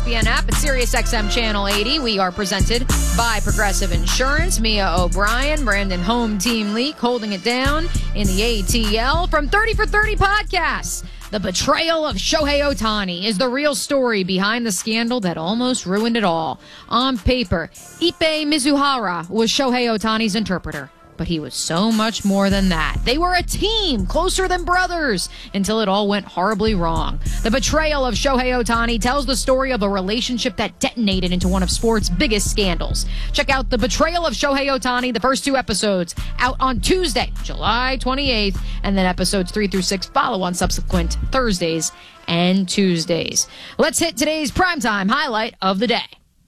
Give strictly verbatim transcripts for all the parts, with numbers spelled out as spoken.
S P N app at SiriusXM Channel eighty. We are presented by Progressive Insurance. Mia O'Brien, Brandon Home Team Leak holding it down in the A T L. From thirty for thirty Podcasts, the betrayal of Shohei Ohtani is the real story behind the scandal that almost ruined it all. On paper, Ippei Mizuhara was Shohei Ohtani's interpreter. But he was so much more than that. They were a team, closer than brothers, until it all went horribly wrong. The betrayal of Shohei Ohtani tells the story of a relationship that detonated into one of sports' biggest scandals. Check out The Betrayal of Shohei Ohtani, the first two episodes, out on Tuesday, July twenty-eighth, and then episodes three through six follow on subsequent Thursdays and Tuesdays. Let's hit today's primetime highlight of the day.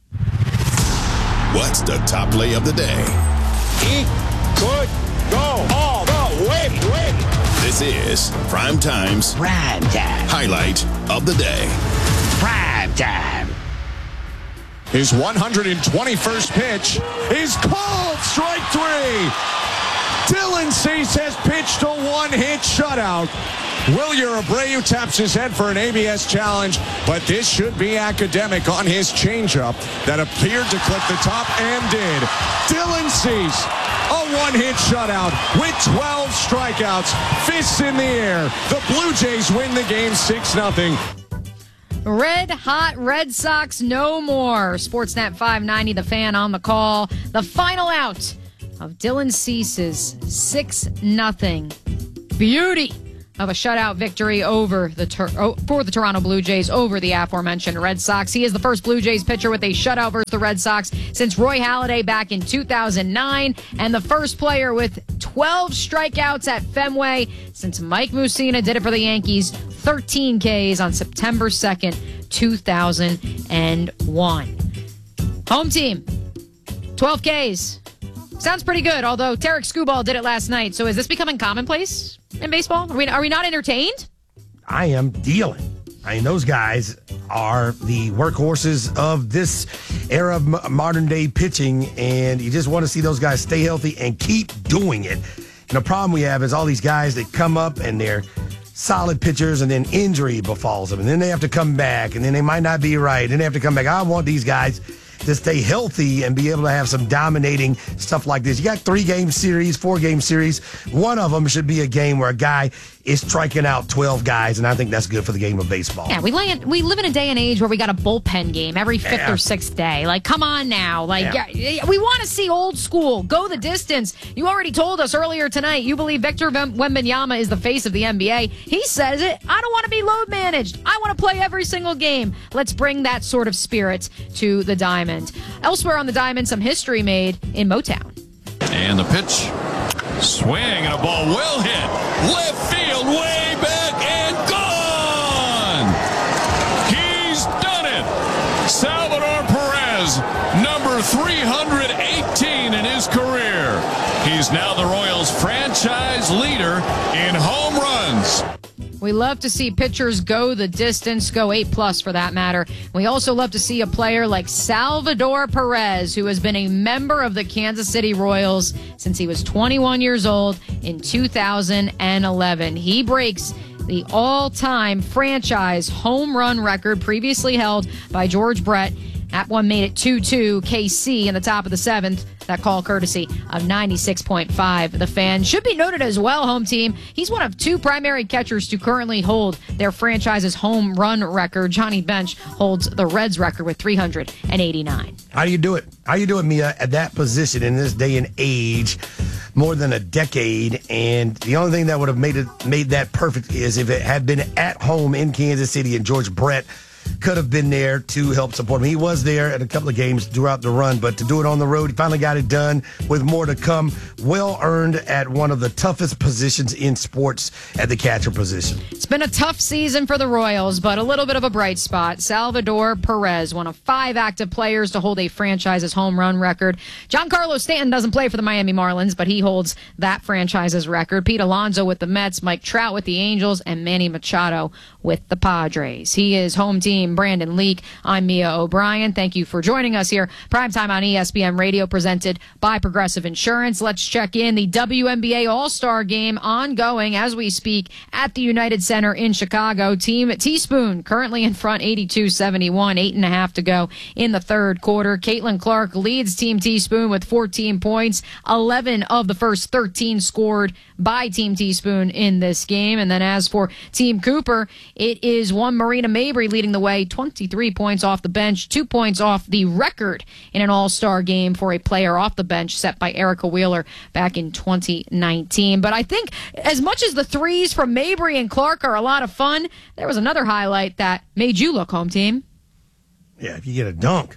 What's the top play of the day? He could go all the way, way. This is Primetime's Prime Time. highlight of the day. Prime Time. His one hundred twenty-first pitch is called strike three. Dylan Cease has pitched a one-hit shutout. Wilyer Abreu taps his head for an A B S challenge, but this should be academic on his changeup that appeared to clip the top and did. Dylan Cease, a one-hit shutout with twelve strikeouts, fists in the air. The Blue Jays win the game six nothing. Red hot Red Sox no more. Sportsnet five ninety, The Fan on the call. The final out of Dylan Cease's six nothing beauty of a shutout victory over the ter- oh, for the Toronto Blue Jays over the aforementioned Red Sox. He is the first Blue Jays pitcher with a shutout versus the Red Sox since Roy Halladay back in two thousand nine, and the first player with twelve strikeouts at Fenway since Mike Mussina did it for the Yankees, thirteen Ks on September second, two thousand one. Home team, twelve Ks. Sounds pretty good, although Tarek Skubal did it last night. So is this becoming commonplace in baseball? Are we, are we not entertained? I am dealing. I mean, those guys are the workhorses of this era of m- modern-day pitching, and you just want to see those guys stay healthy and keep doing it. And the problem we have is all these guys that come up and they're solid pitchers, and then injury befalls them, and then they have to come back, and then they might not be right, and they have to come back. I want these guys to stay healthy and be able to have some dominating stuff like this. You got three-game series, four-game series. One of them should be a game where a guy is striking out twelve guys, and I think that's good for the game of baseball. Yeah, we, lay, we live in a day and age where we got a bullpen game every fifth yeah. or sixth day. Like, come on now. Like, yeah. we want to see old school. Go the distance. You already told us earlier tonight you believe Victor Wembanyama is the face of the N B A. He says it. I don't want to be load managed. I want to play every single game. Let's bring that sort of spirit to the Diamond. Elsewhere on the Diamond, some history made in Motown. And the pitch. Swing and a ball well hit. Left field, way back and gone. He's done it. Salvador Perez, number three hundred eighteen in his career. He's now the Royals franchise leader in home runs. We love to see pitchers go the distance, go eight plus for that matter. We also love to see a player like Salvador Perez, who has been a member of the Kansas City Royals since he was twenty-one years old in two thousand eleven. He breaks the all-time franchise home run record previously held by George Brett. That one made it two two K C in the top of the seventh. That call courtesy of ninety-six point five. The Fan. Should be noted as well, home team. He's one of two primary catchers to currently hold their franchise's home run record. Johnny Bench holds the Reds record with three hundred eighty-nine. How do you do it? How do you do it, Mia, at that position in this day and age? More than a decade, and the only thing that would have made it made that perfect is if it had been at home in Kansas City and George Brett could have been there to help support him. He was there at a couple of games throughout the run, but to do it on the road, he finally got it done with more to come. Well earned at one of the toughest positions in sports at the catcher position. It's been a tough season for the Royals, but a little bit of a bright spot. Salvador Perez, one of five active players to hold a franchise's home run record. Giancarlo Stanton doesn't play for the Miami Marlins, but he holds that franchise's record. Pete Alonso with the Mets, Mike Trout with the Angels, and Manny Machado with the Padres. He is home team team, Brandon Leak. I'm Mia O'Brien. Thank you for joining us here. Primetime on E S P N Radio, presented by Progressive Insurance. Let's check in the W N B A All-Star Game ongoing as we speak at the United Center in Chicago. Team Teaspoon currently in front eighty-two seventy-one, eight and a half to go in the third quarter. Caitlin Clark leads Team Teaspoon with fourteen points, eleven of the first thirteen scored by Team Teaspoon in this game. And then as for Team Cooper, it is one Marina Mabry leading the way, twenty-three points off the bench, two points off the record in an all-star game for a player off the bench set by Erica Wheeler back in twenty nineteen. But I think as much as the threes from Mabry and Clark are a lot of fun, there was another highlight that made you look, home team. Yeah, if you get a dunk,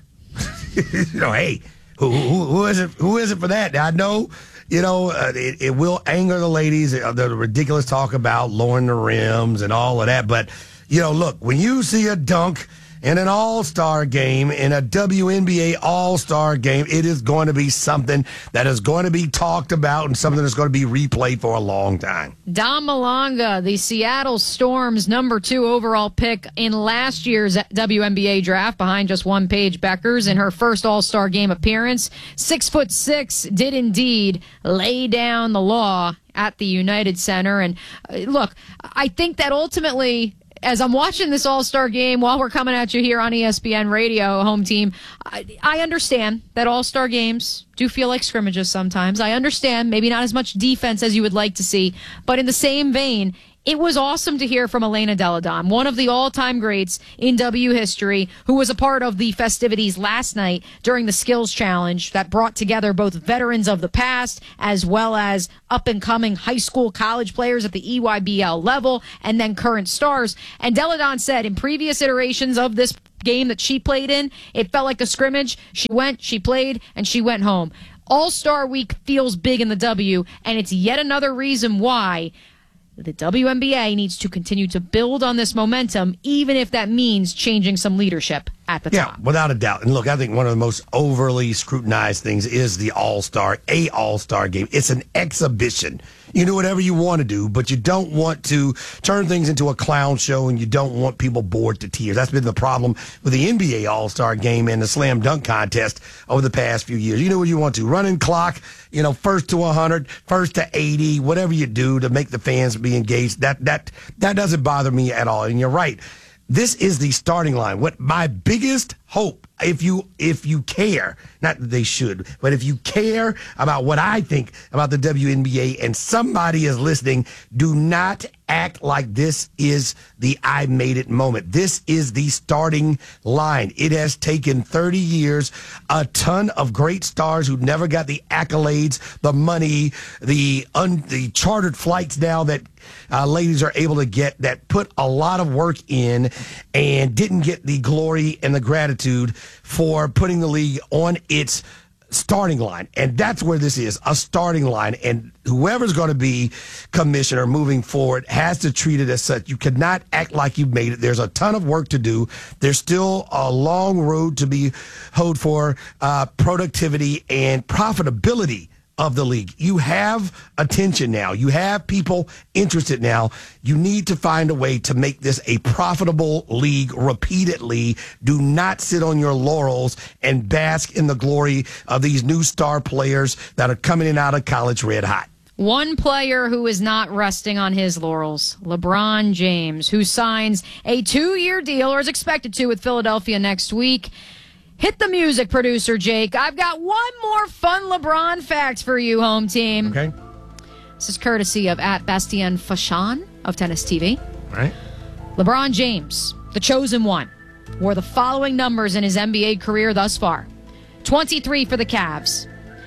you know, hey, who, who, who is it? Who is it for that? Now, I know, you know, uh, it, it will anger the ladies, uh, the ridiculous talk about lowering the rims and all of that. But, you know, look, when you see a dunk in an all-star game, in a W N B A all-star game, it is going to be something that is going to be talked about and something that's going to be replayed for a long time. Dom Malonga, the Seattle Storm's number two overall pick in last year's W N B A draft, behind just one Paige Beckers in her first all-star game appearance. Six foot six, did indeed lay down the law at the United Center. And uh, look, I think that ultimately, as I'm watching this All-Star game while we're coming at you here on E S P N Radio, home team, I, I understand that All-Star games do feel like scrimmages sometimes. I understand maybe not as much defense as you would like to see, but in the same vein, it was awesome to hear from Elena Delle Donne, one of the all-time greats in W history, who was a part of the festivities last night during the Skills Challenge that brought together both veterans of the past as well as up-and-coming high school, college players at the E Y B L level and then current stars. And Delle Donne said in previous iterations of this game that she played in, it felt like a scrimmage. She went, she played, and she went home. All-Star Week feels big in the W, and it's yet another reason why the W N B A needs to continue to build on this momentum, even if that means changing some leadership at the yeah, top. Yeah, without a doubt. And look, I think one of the most overly scrutinized things is the All-Star, a All-Star game. It's an exhibition. You do whatever you want to do, but you don't want to turn things into a clown show, and you don't want people bored to tears. That's been the problem with the N B A All-Star game and the slam dunk contest over the past few years. You know what you want to, running clock, you know, first to one hundred, first to eighty, whatever you do to make the fans be engaged. That that that doesn't bother me at all. And you're right. This is the starting line. What my biggest hope, if you if you care, not that they should, but if you care about what I think about the W N B A and somebody is listening, do not act like this is the I made it moment. This is the starting line. It has taken thirty years, a ton of great stars who never got the accolades, the money, the un, the chartered flights now that uh, ladies are able to get, that put a lot of work in and didn't get the glory and the gratitude for putting the league on its starting line. And that's where this is, a starting line. And whoever's going to be commissioner moving forward has to treat it as such. You cannot act like you've made it. There's a ton of work to do. There's still a long road to be hoed for uh, productivity and profitability of the league. You have attention now. You have people interested now. You need to find a way to make this a profitable league repeatedly. Do not sit on your laurels and bask in the glory of these new star players that are coming in out of college red hot. One player who is not resting on his laurels, LeBron James, who signs a two-year deal or is expected to with Philadelphia next week. Hit the music, producer Jake. I've got one more fun LeBron fact for you, home team. Okay. This is courtesy of at Bastien Fashan of Tennis T V. All right. LeBron James, the chosen one, wore the following numbers in his N B A career thus far. twenty-three for the Cavs,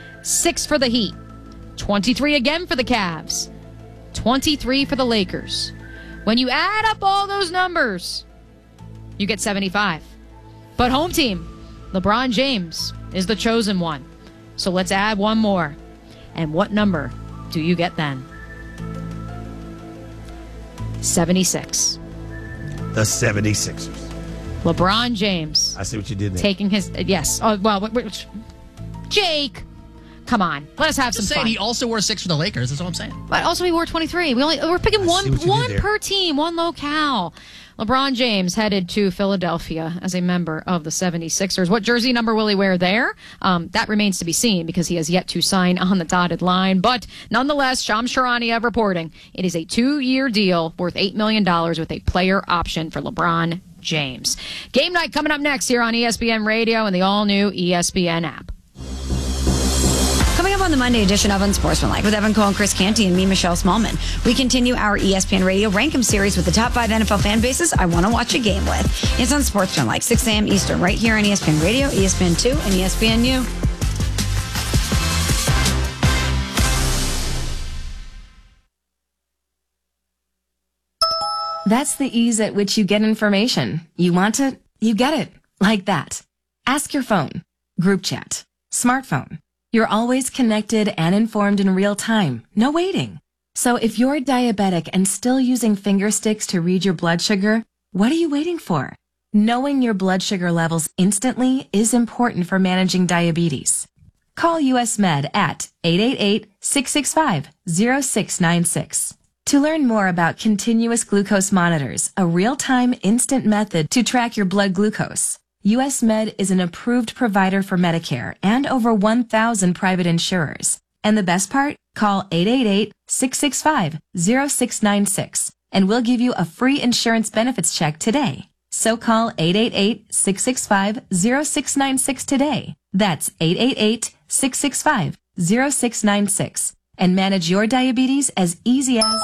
six for the Heat, twenty-three again for the Cavs, twenty-three for the Lakers. When you add up all those numbers, you get seventy-five. But home team, LeBron James is the chosen one. So let's add one more. And what number do you get then? seventy-six. The seventy-sixers. LeBron James. I see what you did there. Taking his, uh, yes. Oh, well, wait, wait, Jake, come on. Let us have Just some saying fun. he also wore six for the Lakers. That's all I'm saying. But also he wore twenty-three. We only, we're picking I one see what you one did there. per team, one locale. LeBron James headed to Philadelphia as a member of the seventy-sixers. What jersey number will he wear there? Um, that remains to be seen because he has yet to sign on the dotted line. But nonetheless, Shams Charania reporting it is a two-year deal worth eight million dollars with a player option for LeBron James. Game night coming up next here on E S P N Radio and the all-new E S P N app. Coming up on the Monday edition of Unsportsmanlike with Evan Cole and Chris Canty and me, Michelle Smallman, we continue our E S P N Radio Rank 'em series with the top five N F L fan bases I want to watch a game with. It's Unsportsmanlike, six a.m. Eastern, right here on E S P N Radio, E S P N two, and E S P N U. That's the ease at which you get information. You want it, you get it. Like that. Ask your phone. Group chat. Smartphone. You're always connected and informed in real time. No waiting. So if you're diabetic and still using finger sticks to read your blood sugar, what are you waiting for? Knowing your blood sugar levels instantly is important for managing diabetes. Call U S Med at eight eight eight, six six five, zero six nine six. To learn more about continuous glucose monitors, a real-time instant method to track your blood glucose, U S Med is an approved provider for Medicare and over one thousand private insurers. And the best part? Call eight eight eight, six six five, zero six nine six and we'll give you a free insurance benefits check today. So call eight eight eight, six six five, zero six nine six today. That's eight eight eight, six six five, zero six nine six and manage your diabetes as easy as...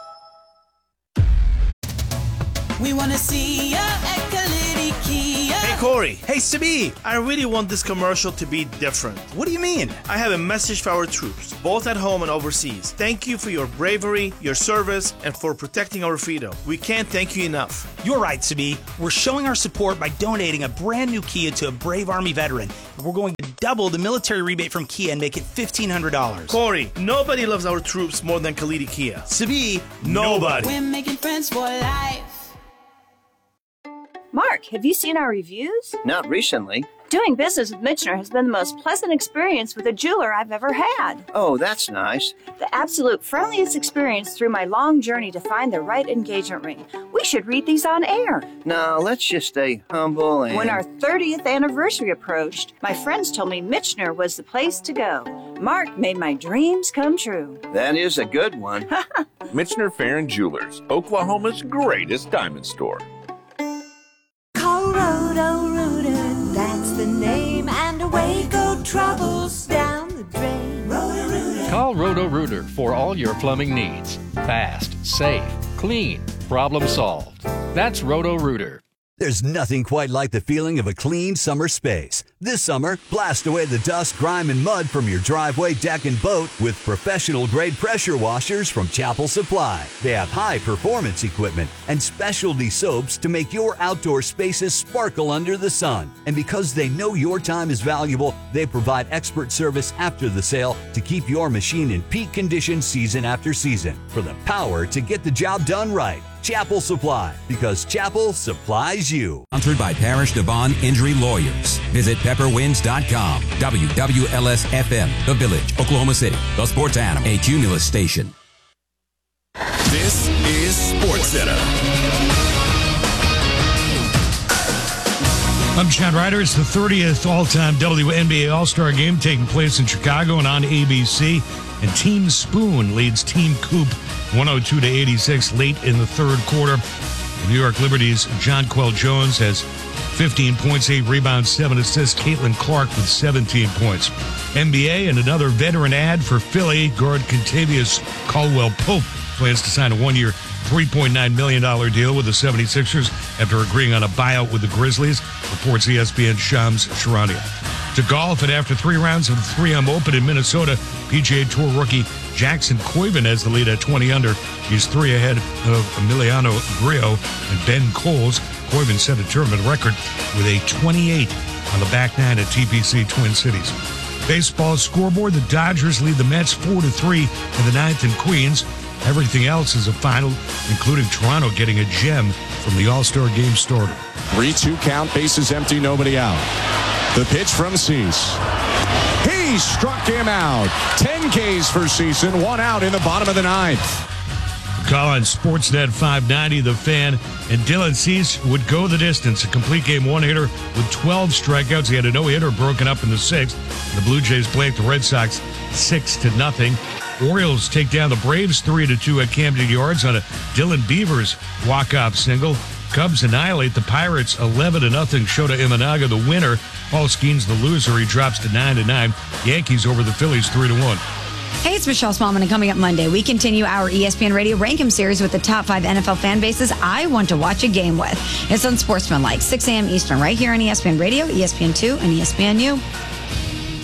We want to see ya at Kalidi Kia. Hey, Corey. Hey, Sabi. I really want this commercial to be different. What do you mean? I have a message for our troops, both at home and overseas. Thank you for your bravery, your service, and for protecting our freedom. We can't thank you enough. You're right, Sabi. We're showing our support by donating a brand new Kia to a brave Army veteran. We're going to double the military rebate from Kia and make it fifteen hundred dollars. Corey, nobody loves our troops more than Kalidi Kia. Sabi, nobody. We're making friends for life. Mark, have you seen our reviews? Not recently. Doing business with Michener has been the most pleasant experience with a jeweler I've ever had. Oh, that's nice. The absolute friendliest experience through my long journey to find the right engagement ring. We should read these on air. No, let's just stay humble and... When our thirtieth anniversary approached, my friends told me Michener was the place to go. Mark made my dreams come true. That is a good one. Michener Farron Jewelers, Oklahoma's greatest diamond store. Call Roto-Rooter, that's the name, and away go troubles down the drain. Roto-Rooter. Call Roto-Rooter for all your plumbing needs. Fast, safe, clean, problem solved. That's Roto-Rooter. There's nothing quite like the feeling of a clean summer space. This summer, blast away the dust, grime, and mud from your driveway, deck, and boat with professional-grade pressure washers from Chapel Supply. They have high-performance equipment and specialty soaps to make your outdoor spaces sparkle under the sun. And because they know your time is valuable, they provide expert service after the sale to keep your machine in peak condition season after season. For the power to get the job done right. Chapel Supply, because Chapel supplies you. Sponsored by Parish Devon Injury Lawyers. Visit pepper winds dot com. W W L S F M, The Village, Oklahoma City. The Sports Animal, a Cumulus station. This is SportsCenter. I'm Chad Ryder. It's the thirtieth all-time W N B A All-Star Game taking place in Chicago and on A B C. And Team Spoon leads Team Coop one oh two to eighty-six late in the third quarter. The New York Liberty's Jonquel Jones has fifteen points, eight rebounds, seven assists. Caitlin Clark with seventeen points. N B A and another veteran ad for Philly. Guard Contavious Caldwell-Pope plans to sign a one-year, three point nine million dollars deal with the seventy-sixers after agreeing on a buyout with the Grizzlies, reports E S P N's Shams Charania. To golf, and after three rounds of the three M Open in Minnesota, P G A Tour rookie Jackson Koiven has the lead at twenty under. He's three ahead of Emiliano Grillo and Ben Coles. Koiven set a tournament record with a twenty-eight on the back nine at T P C Twin Cities. Baseball scoreboard, the Dodgers lead the Mets four to three in the ninth in Queens. Everything else is a final, including Toronto getting a gem from the All-Star Game starter. three two count, bases empty, nobody out. The pitch from Cease. He struck him out. ten Ks for Ceason, one out in the bottom of the ninth. Call on Sportsnet five ninety, The Fan. And Dylan Cease would go the distance. A complete game one-hitter with twelve strikeouts. He had a no-hitter broken up in the sixth. The Blue Jays play the Red Sox six to nothing. Orioles take down the Braves three to two at Camden Yards on a Dylan Beavers walk-off single. Cubs annihilate the Pirates eleven to nothing. Shota Imanaga the winner. Paul Skeens the loser. He drops to nine to nine. Yankees over the Phillies three to one. Hey, it's Michelle Smallman, and coming up Monday, we continue our E S P N Radio Rank 'em series with the top five N F L fan bases I want to watch a game with. It's on Sportsmanlike, six a.m. Eastern, right here on E S P N Radio, E S P N two, and E S P N U.